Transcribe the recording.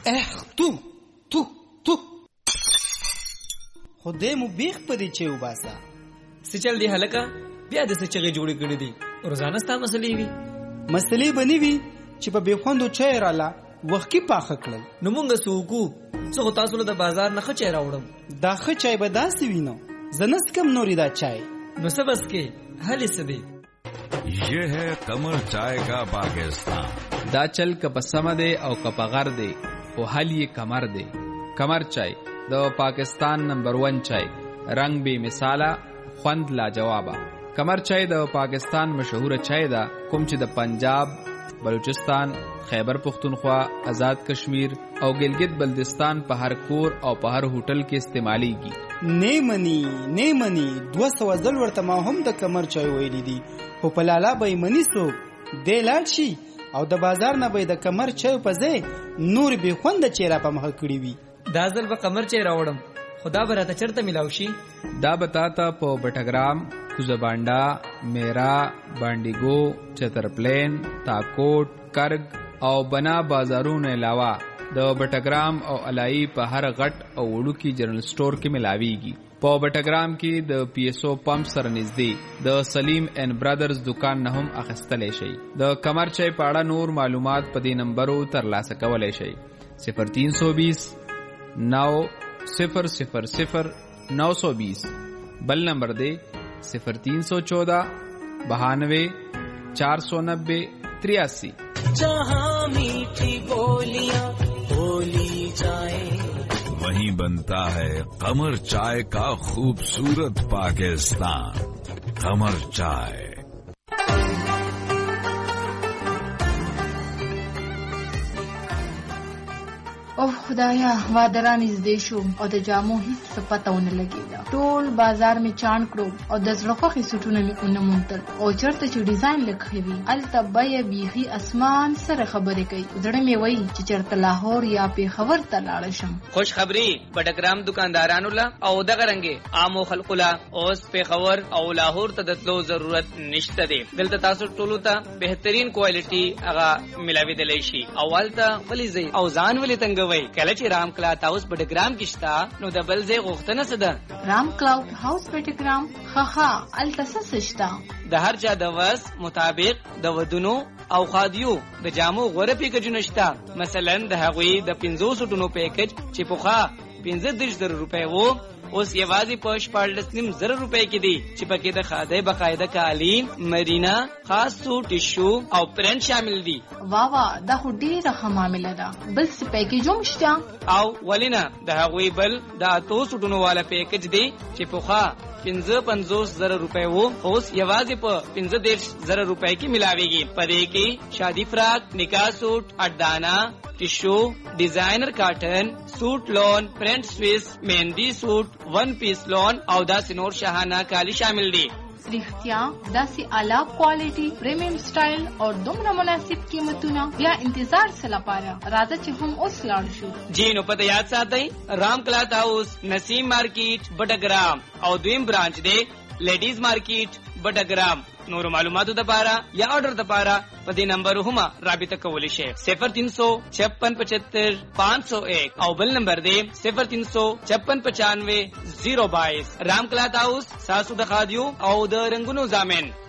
تو خدای مو بیخ پدې چې وباسا سچل دی هلکا بیا د سچغه جوړې کړې دي روزانه ستا مسلې وي مسلې بنې وي چې په بخوندو چای رااله وخت کې پاخه کړل نو مونږ سوکو څو تاسو له بازار نه خچای راوړم دا خچای به داسې وینو زنس کم نوري دا چای نو سبس کې حل سدي یہ ہے قمر چائے کا پاکستان دا چل که په سم دی او که په غر دی خو حل یې کمر دی کمر چای د پاکستان نمبر 1 چای رنگ بے مثاله خوند لا جوابا کمر چای د پاکستان مشهور چای دا کوم چې د پنجاب بلوچستان خیبر پختونخوا آزاد کشمیر او گلگت بلتستان په هر کور او په هر هوټل کې استعمالیږي نه منی 200 ځل ورته ما هم د کمر چای ویلې دي خو په لالا به منی سو د لاړ شي او د بازار نه به د کمر چای په ځای نور به خوند چیرې په مخ کړی وي دا ځل به کمر چای راوړم خدا به راته چرته ملاوي شي دا بتاتا په بټګرام کوزبانډا میرا بانډیګو چترپلین تاکوټ کرګ او بنا بازارونو علاوه د بټګرام او علای په هر غټ او وړوکی جنرال سٹور کې ملاويږي په بټګرام کې د پی ایس او پمپ سره نږدې د سلیم اینڈ برادرز دکان نه هم اخیستلی شي د کمر چای په اړه نور معلومات په دې نمبرو ترلاسه کولی شي 0320 900 بل نمبر دے 0314 92 490 83 जहाँ मीठी बोलियां बोली जाए वहीं बनता है कमर चाय का खूबसूरत पाकिस्तान कमर चाय اوه خدایا وادران نږدې شو او د جامو هیڅ پته ونه لګېده ټول بازار می چاڼ کړو او د زړه خوښې سوټونه مې ونه موندل او چېرته چې ډیزاین لږ وي هلته بیه بیخي اسمان سره خبرې کوي زړه مې وایي چې چېرته لاهور یا پېښور ته لاړه شم خوش خبري بټګرام دکاندارانو له او دغه رنګې عامو خلکو له اوس پېښور او لاهور ته د تلو ضرورت نشته دی دلته تاسو ټولو ته بهترین کوالټي هغه ملاویدلی شي او هلته ولې ځئ او ځان ولې تنګ کله چې رام کلاوډ هاوس بټګرام کې شته نو د بل ځای غوښتنه څه ده رام کلاوډ هاوس بټګرام خخا التسس شته د هر چا د وس مطابق د ودونو او خادیو د جامو غوړه پیکجونه شته مثلا د هغوی د 500 ټونو پیکج چې پوخا 15000 روپے وو اوس یوازې په 14,000 روپے کې دي چې پکې د خاده بقاعده کالین مرینا خاص سوټ ټیشو او پرنټ شامل دي واوا دا خو ډیره ښه معامله ده بل څه پیکیج هم شته او ولینا د هغوی بل د 800 ټونو والا پیکج دی چې پوخا 55,000 روپے وو اوس یوازې په 15,000 روپے کې ملاويږي پدې کې شادي فراق نکاح سوټ اډانا ټیشو ډیزاینر کاټن سوټ لون پرنٹ سویس مهندی سوټ ون پیس لون او داسې نور شاهانه کالی شامل دي رښتیا داسې اعلی کوالټي پریمیم سټایل او دومره مناسب قیمتونه بیا انتظار څه لپاره راځه چې هم اوس لاړ شو جی نو پته یاد ساتئ رام کلاوډ هاوس نسیم مارکیټ بټګرام او دویم برانچ دی لیډیز مارکیټ بټګرام نور معلوماتو لپاره یا آرډر لپاره په دې نمبر هم رابطه کولی شئ 035675 501 او بل نمبر دی 035695 022 رام کلاوډ هاوس ساسو د خادیو او د رنگونو ضامن